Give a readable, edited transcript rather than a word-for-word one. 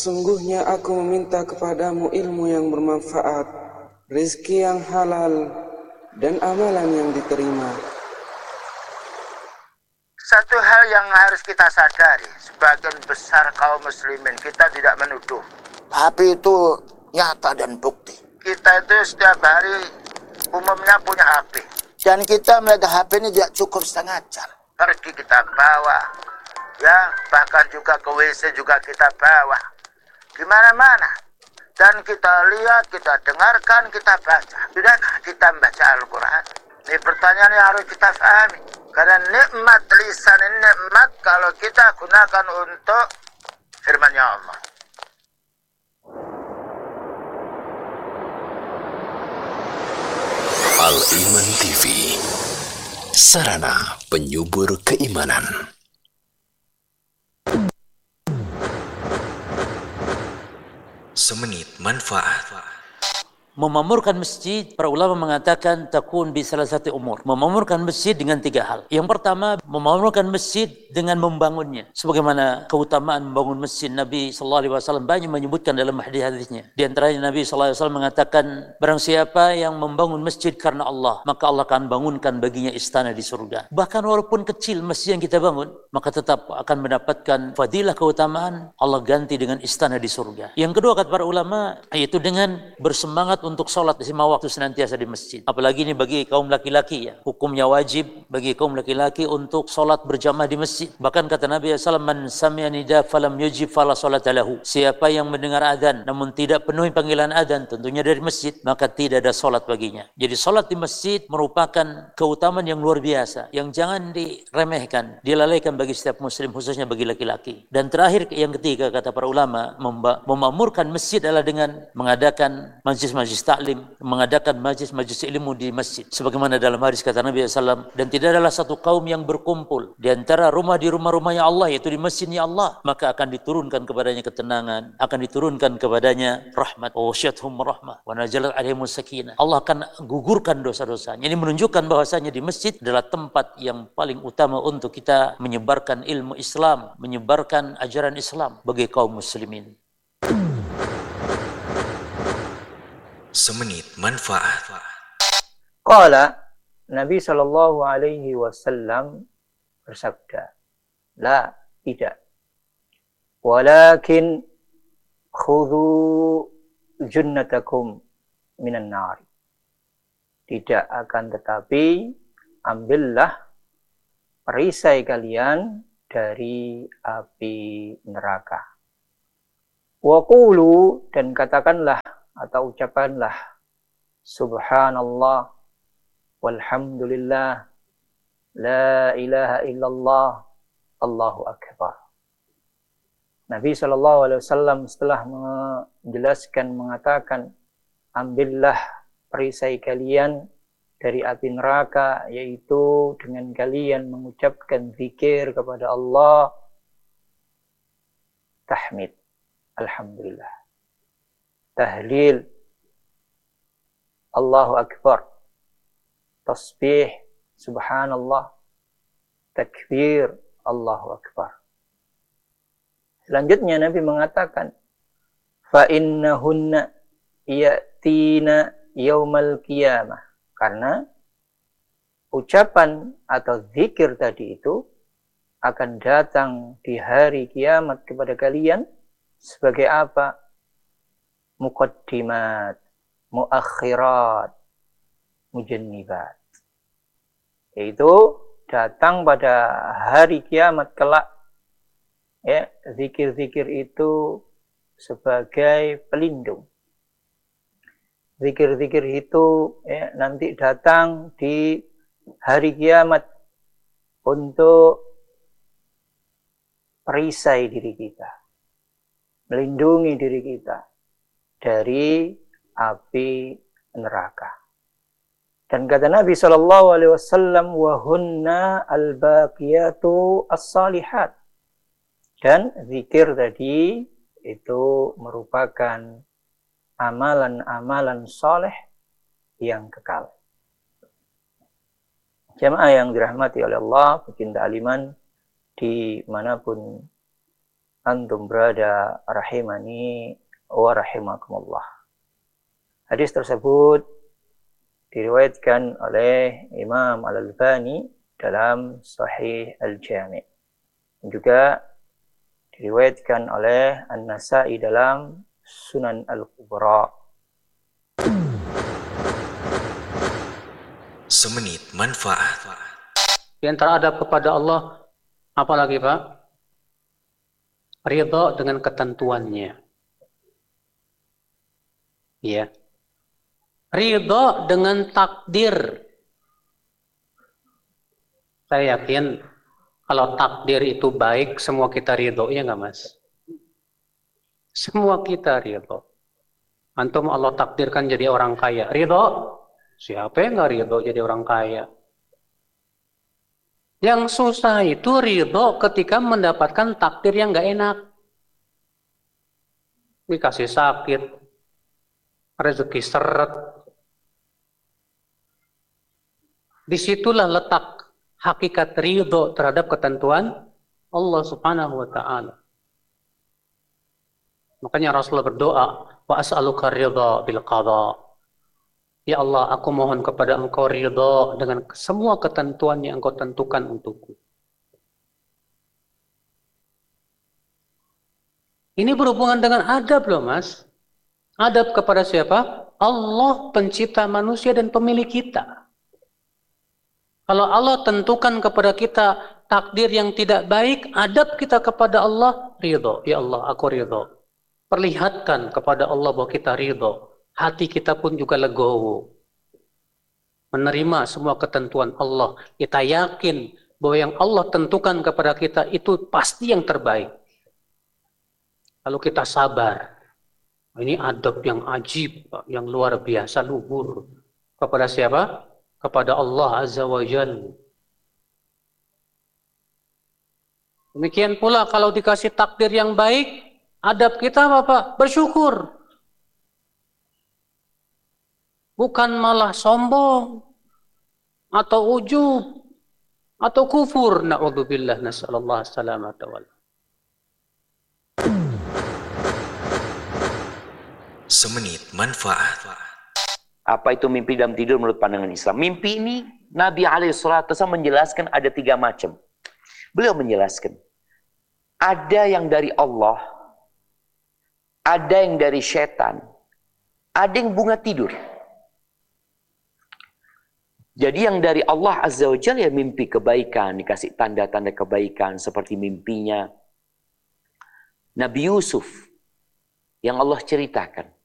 Sungguhnya aku meminta kepadamu ilmu yang bermanfaat, rezeki yang halal, dan amalan yang diterima. Satu hal yang harus kita sadari, sebagian besar kaum muslimin kita tidak menuduh. HP itu nyata dan bukti. Kita itu setiap hari umumnya punya HP. Dan kita melihat HP ini tidak cukup setengah jam. Pergi kita bawa. Ya, bahkan juga ke WC juga kita bawa. Di mana-mana. Dan kita lihat, kita dengarkan, kita baca. Tidakkah kita membaca Al-Quran? Ini pertanyaan yang harus kita pahami. Karena nikmat lisan ini nikmat kalau kita gunakan untuk firman-Nya Allah. Al-Iman TV, sarana penyubur keimanan. Semenit manfaat. Memamurkan masjid, para ulama mengatakan takun bi salah satu umur. Memamurkan masjid dengan 3 hal. Yang pertama, memamurkan masjid dengan membangunnya. Sebagaimana keutamaan membangun masjid, Nabi SAW banyak menyebutkan dalam hadis-hadisnya. Di antaranya Nabi SAW mengatakan, barang siapa yang membangun masjid karena Allah, maka Allah akan bangunkan baginya istana di surga. Bahkan walaupun kecil masjid yang kita bangun, maka tetap akan mendapatkan fadilah keutamaan, Allah ganti dengan istana di surga. Yang kedua kata para ulama, yaitu dengan bersemangat untuk sholat di 5 waktu senantiasa di masjid. Apalagi ini bagi kaum laki-laki ya. Hukumnya wajib bagi kaum laki-laki untuk sholat berjamaah di masjid. Bahkan kata Nabi SAW, man sami'a nida falam yujib fala sholata lahu. Siapa yang mendengar adzan namun tidak penuhi panggilan adzan, tentunya dari masjid, maka tidak ada sholat baginya. Jadi sholat di masjid merupakan keutamaan yang luar biasa, yang jangan diremehkan, dilalaikan bagi setiap muslim, khususnya bagi laki-laki. Dan terakhir, yang ketiga kata para ulama, memakmurkan masjid adalah dengan mengadakan majlis-majlis taklim, mengadakan majlis-majlis ilmu di masjid. Sebagaimana dalam hadis kata Nabi SAW, dan tidak adalah satu kaum yang berkumpul di antara rumah di rumah-rumahnya Allah, yaitu di masjidnya Allah, maka akan diturunkan kepadanya ketenangan, akan diturunkan kepadanya rahmat, wa wasyathum rahmah, wa nazalat alaihimus sakinah. Allah akan gugurkan dosa-dosanya. Ini menunjukkan bahwasanya di masjid adalah tempat yang paling utama untuk kita menyebarkan ilmu Islam, menyebarkan ajaran Islam bagi kaum muslimin. Semenit manfaat. Qala, Nabi SAW bersabda, la, tidak. Walakin khudhu junnatakum minan nar. Tidak akan tetapi, ambillah perisai kalian dari api neraka. Wa qulu, dan katakanlah atau ucapanlah subhanallah walhamdulillah la ilaha illallah Allahu akbar. Nabi SAW setelah menjelaskan mengatakan, ambillah perisai kalian dari api neraka, yaitu dengan kalian mengucapkan zikir kepada Allah, tahmid, alhamdulillah, tahlil, Allahu Akbar, tasbih, subhanallah, takbir, Allahu Akbar. Selanjutnya Nabi mengatakan, fa innahunna ya'tina yaumal qiyamah. Karena ucapan atau zikir tadi itu akan datang di hari kiamat kepada kalian sebagai apa? Muqaddimat, muakhirat, mujannibat. Yaitu datang pada hari kiamat kelak, ya, zikir-zikir itu sebagai pelindung. Zikir-zikir itu ya, nanti datang di hari kiamat untuk perisai diri kita, melindungi diri kita dari api neraka. Dan kata Nabi SAW, wahunna al-baqiyatu as-salihat. Dan zikir tadi itu merupakan amalan-amalan soleh yang kekal. Jamaah yang dirahmati oleh Allah, pecinta aliman dimanapun antum berada rahimani wa rahimakumullah. Hadis tersebut diriwayatkan oleh Imam Al-Albani dalam Sahih Al-Jami'. Juga diriwayatkan oleh An-Nasa'i dalam Sunan Al-Kubra. Semenit manfaat. Di antara adab kepada Allah, apalagi Pak? Ridha dengan ketentuannya. Ya. Ridha dengan takdir. Saya yakin kalau takdir itu baik, semua kita ridho, ya nggak Mas? Semua kita ridho. Antum Allah takdirkan jadi orang kaya, ridho? Siapa yang nggak ridho jadi orang kaya? Yang susah itu ridho ketika mendapatkan takdir yang nggak enak. Dikasih sakit, rezeki seret. Disitulah letak hakikat ridho terhadap ketentuan Allah Subhanahu wa Ta'ala. Makanya Rasulullah berdoa, wa as'aluka ridha bil qadha. Ya Allah, aku mohon kepada Engkau ridha dengan semua ketentuan yang Engkau tentukan untukku. Ini berhubungan dengan adab loh Mas. Adab kepada siapa? Allah pencipta manusia dan pemilik kita. Kalau Allah tentukan kepada kita takdir yang tidak baik, adab kita kepada Allah ridho. Ya Allah, aku ridho. Perlihatkan kepada Allah bahwa kita ridho. Hati kita pun juga legowo. Menerima semua ketentuan Allah. Kita yakin bahwa yang Allah tentukan kepada kita itu pasti yang terbaik. Lalu kita sabar. Ini adab yang ajib, yang luar biasa, luhur. Kepada siapa? Kepada Allah Azza wa Jalla. Demikian pula kalau dikasih takdir yang baik, adab kita apa Pak? Bersyukur. Bukan malah sombong, atau ujub, atau kufur. Na'udzubillah, nas'alallah salamata wal. Semenit manfaat. Apa itu mimpi dalam tidur menurut pandangan Islam? Mimpi ini Nabi SAW menjelaskan ada 3 macam. Beliau menjelaskan, ada yang dari Allah, ada yang dari setan, ada yang bunga tidur. Jadi yang dari Allah Azza wa Jalla ya mimpi kebaikan, dikasih tanda-tanda kebaikan seperti mimpinya Nabi Yusuf yang Allah ceritakan.